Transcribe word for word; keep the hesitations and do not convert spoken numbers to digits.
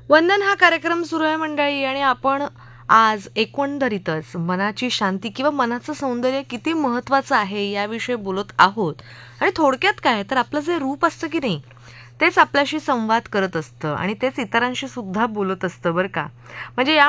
वंदन हा कार्यक्रम सुरू आहे मंडळी, आणि आपण आज एकंदरीतच मनाची शांती किंवा मनाचं सौंदर्य किती महत्त्वाचं आहे याविषयी बोलत आहोत. आणि थोडक्यात काय तर आपलं जे रूप असतं की नाही, तेच आपल्याशी संवाद करत असतं आणि तेच इतरांशी सुद्धा बोलत असतं बरं का. म्हणजे या